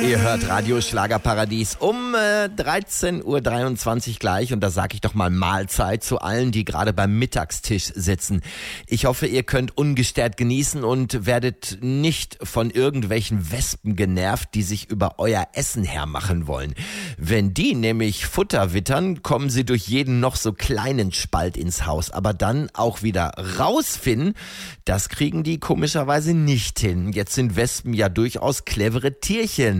Ihr hört Radio Schlagerparadies um 13.23 Uhr gleich und da sage ich doch mal Mahlzeit zu allen, die gerade beim Mittagstisch sitzen. Ich hoffe, ihr könnt ungestört genießen und werdet nicht von irgendwelchen Wespen genervt, die sich über euer Essen hermachen wollen. Wenn die nämlich Futter wittern, kommen sie durch jeden noch so kleinen Spalt ins Haus, aber dann auch wieder rausfinden, das kriegen die komischerweise nicht hin. Jetzt sind Wespen ja durchaus clevere Tierchen.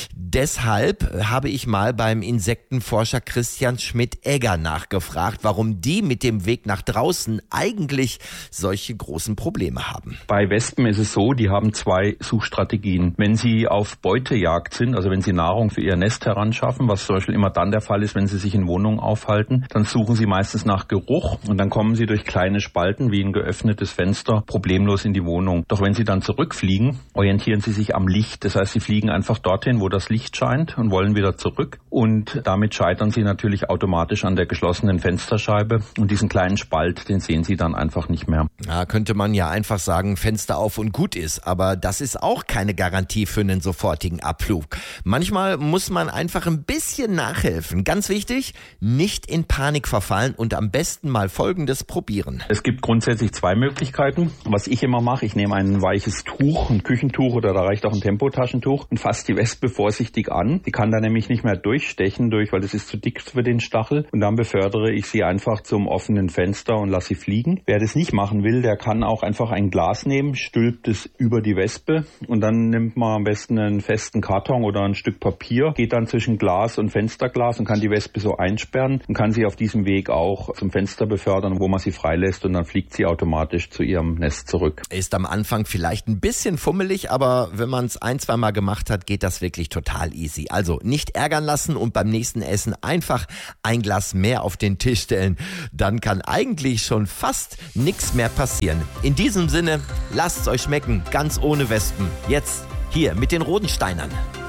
Deshalb habe ich mal beim Insektenforscher Christian Schmidt-Egger nachgefragt, warum die mit dem Weg nach draußen eigentlich solche großen Probleme haben. Bei Wespen ist es so, die haben zwei Suchstrategien. Wenn sie auf Beutejagd sind, also wenn sie Nahrung für ihr Nest heranschaffen, was zum Beispiel immer dann der Fall ist, wenn sie sich in Wohnungen aufhalten, dann suchen sie meistens nach Geruch und dann kommen sie durch kleine Spalten wie ein geöffnetes Fenster problemlos in die Wohnung. Doch wenn sie dann zurückfliegen, orientieren sie sich am Licht. Das heißt, sie fliegen einfach dorthin, wo das Licht scheint und wollen wieder zurück. Und damit scheitern sie natürlich automatisch an der geschlossenen Fensterscheibe. Und diesen kleinen Spalt, den sehen sie dann einfach nicht mehr. Ja, könnte man ja einfach sagen, Fenster auf und gut ist. Aber das ist auch keine Garantie für einen sofortigen Abflug. Manchmal muss man einfach ein bisschen nachhelfen. Ganz wichtig, nicht in Panik verfallen und am besten mal Folgendes probieren. Es gibt grundsätzlich zwei Möglichkeiten. Was ich immer mache, ich nehme ein weiches Tuch, ein Küchentuch oder da reicht auch ein Tempotaschentuch und fasse die Wespe vorsichtig an. Die kann da nämlich nicht mehr durchstechen, weil das ist zu dick für den Stachel. Und dann befördere ich sie einfach zum offenen Fenster und lasse sie fliegen. Wer das nicht machen will, der kann auch einfach ein Glas nehmen, stülpt es über die Wespe und dann nimmt man am besten einen festen Karton oder ein Stück Papier, geht dann zwischen Glas und Fensterglas und kann die Wespe so einsperren und kann sie auf diesem Weg auch zum Fenster befördern, wo man sie freilässt und dann fliegt sie automatisch zu ihrem Nest zurück. Ist am Anfang vielleicht ein bisschen fummelig, aber wenn man es ein, zwei Mal gemacht hat, geht das wirklich total easy. Also nicht ärgern lassen und beim nächsten Essen einfach ein Glas mehr auf den Tisch stellen. Dann kann eigentlich schon fast nichts mehr passieren. In diesem Sinne, lasst es euch schmecken, ganz ohne Wespen. Jetzt hier mit den Rodensteinern.